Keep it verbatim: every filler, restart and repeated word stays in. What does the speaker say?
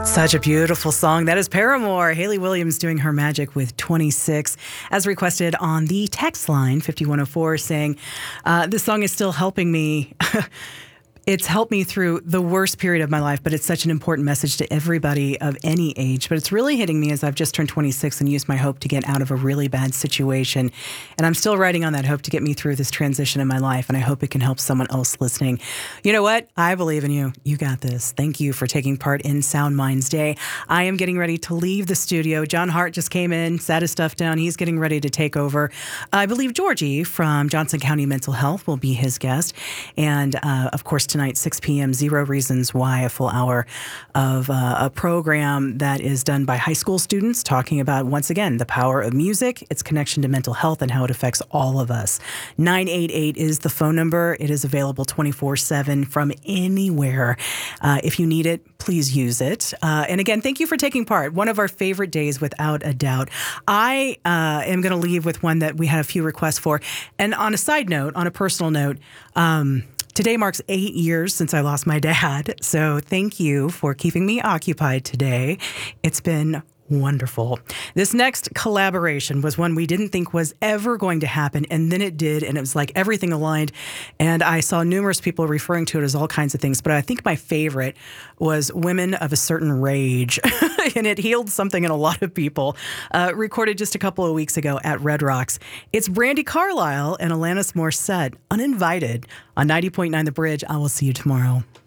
Such a beautiful song. That is Paramore. Hayley Williams doing her magic with twenty-six, as requested on the text line five one oh four, saying, uh, this song is still helping me. It's helped me through the worst period of my life, but it's such an important message to everybody of any age. But it's really hitting me as I've just turned twenty-six and used my hope to get out of a really bad situation. And I'm still riding on that hope to get me through this transition in my life. And I hope it can help someone else listening. You know what? I believe in you. You got this. Thank you for taking part in Sound Minds Day. I am getting ready to leave the studio. John Hart just came in, sat his stuff down. He's getting ready to take over. I believe Georgie from Johnson County Mental Health will be his guest. And uh, of course, tonight, six p.m., Zero Reasons Why, a full hour of uh, a program that is done by high school students talking about, once again, the power of music, its connection to mental health, and how it affects all of us. nine eight eight is the phone number. It is available twenty-four seven from anywhere. Uh, if you need it, please use it. Uh, and again, thank you for taking part. One of our favorite days, without a doubt. I uh, am going to leave with one that we had a few requests for. And on a side note, on a personal note, um, today marks eight years since I lost my dad, so thank you for keeping me occupied today. It's been wonderful. This next collaboration was one we didn't think was ever going to happen, and then it did, and it was like everything aligned, and I saw numerous people referring to it as all kinds of things, but I think my favorite was Women of a Certain Rage, and it healed something in a lot of people, uh, recorded just a couple of weeks ago at Red Rocks. It's Brandi Carlile and Alanis Morissette, Uninvited, on ninety point nine The Bridge. I will see you tomorrow.